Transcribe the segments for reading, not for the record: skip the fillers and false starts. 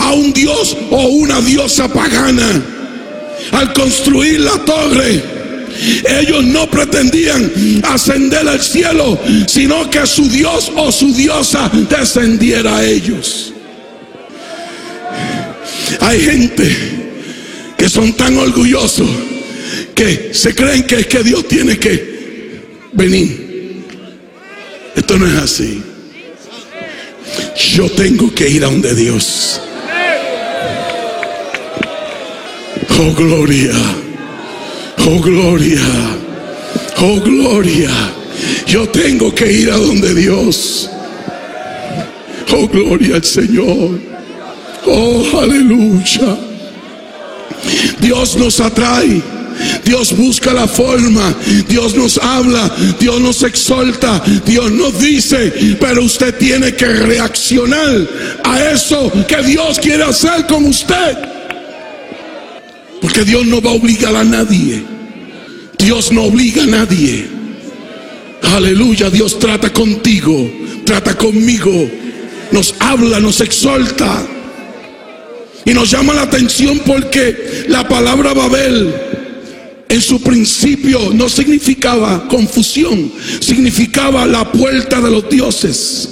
a un dios o una diosa pagana. Al construir la torre, ellos no pretendían ascender al cielo, sino que su dios o su diosa descendiera a ellos. Hay gente que son tan orgullosos que se creen que es que Dios tiene que venir. Esto no es así. Yo tengo que ir a donde Dios. Oh gloria, oh gloria, oh gloria. Yo tengo que ir a donde Dios. Oh gloria al Señor. Oh aleluya. Dios nos atrae, Dios busca la forma, Dios nos habla, Dios nos exhorta, Dios nos dice, pero usted tiene que reaccionar a eso que Dios quiere hacer con usted. Porque Dios no va a obligar a nadie. Dios no obliga a nadie. Aleluya. Dios trata contigo, trata conmigo, nos habla, nos exhorta. Y nos llama la atención porque la palabra Babel en su principio no significaba confusión, significaba la puerta de los dioses.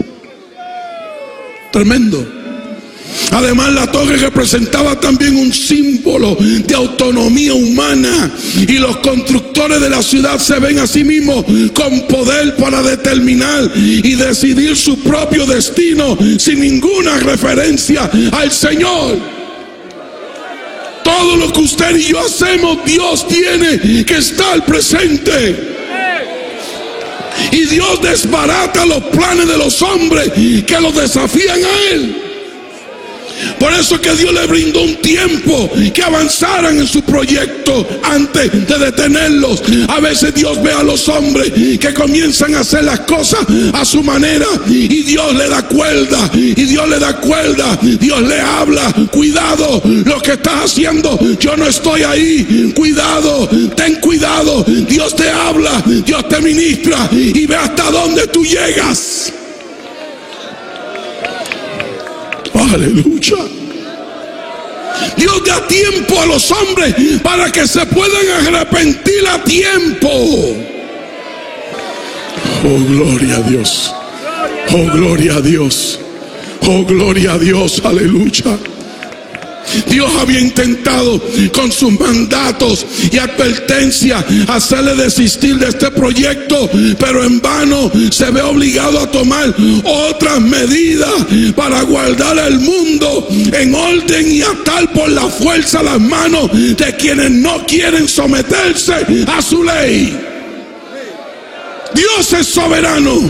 Tremendo. Además, la torre representaba también un símbolo de autonomía humana, y los constructores de la ciudad se ven a sí mismos con poder para determinar y decidir su propio destino sin ninguna referencia al Señor. Todo lo que usted y yo hacemos, Dios tiene que estar presente. Y Dios desbarata los planes de los hombres que los desafían a Él. Por eso que Dios le brindó un tiempo que avanzaran en su proyecto antes de detenerlos. A veces Dios ve a los hombres que comienzan a hacer las cosas a su manera, y Dios le da cuerda, y Dios le da cuerda. Dios le habla: cuidado, lo que estás haciendo, yo no estoy ahí, cuidado, ten cuidado. Dios te habla, Dios te ministra, y ve hasta dónde tú llegas. Aleluya. Dios da tiempo a los hombres para que se puedan arrepentir a tiempo. Oh gloria a Dios. Oh gloria a Dios. Oh gloria a Dios. Aleluya. Dios había intentado con sus mandatos y advertencias hacerle desistir de este proyecto, pero en vano se ve obligado a tomar otras medidas para guardar el mundo en orden y atar por la fuerza las manos de quienes no quieren someterse a su ley. Dios es soberano.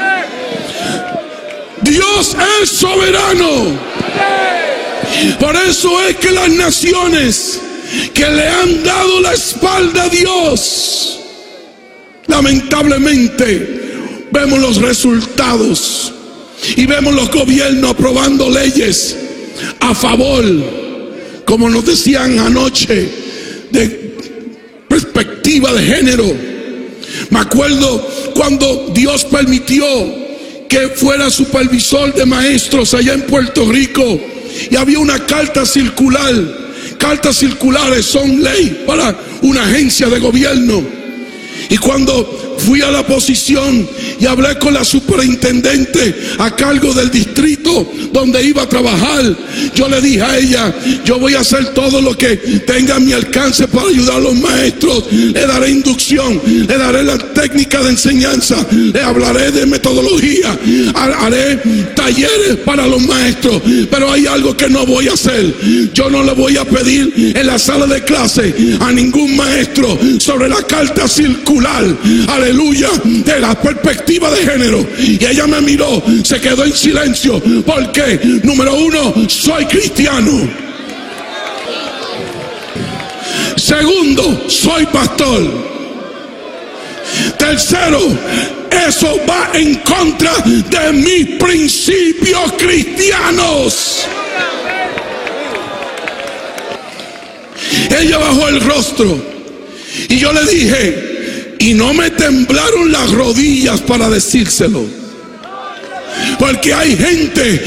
Dios es soberano. Por eso es que las naciones que le han dado la espalda a Dios, lamentablemente vemos los resultados, y vemos los gobiernos aprobando leyes a favor, como nos decían anoche, de perspectiva de género. Me acuerdo cuando Dios permitió que fuera supervisor de maestros allá en Puerto Rico, y había una carta circular. Cartas circulares son ley para una agencia de gobierno. Y cuando fui a la posición y hablé con la superintendente a cargo del distrito donde iba a trabajar, yo le dije a ella: yo voy a hacer todo lo que tenga a mi alcance para ayudar a los maestros. Le daré inducción, le daré la técnica de enseñanza, le hablaré de metodología, haré talleres para los maestros. Pero hay algo que no voy a hacer: yo no le voy a pedir en la sala de clase a ningún maestro sobre la carta circular, aleluya, de la perspectiva de género. Y ella me miró, se quedó en silencio, porque número uno, soy cristiano. Segundo, soy pastor. Tercero, eso va en contra de mis principios cristianos. Ella bajó el rostro y yo le dije, y no me temblaron las rodillas para decírselo, porque hay gente